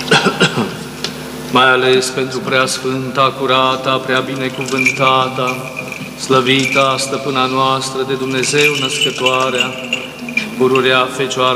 mai ales pentru preasfânta, curata, prea binecuvântata, slăvita, stăpâna noastră de Dumnezeu născătoarea, pururea Fecioara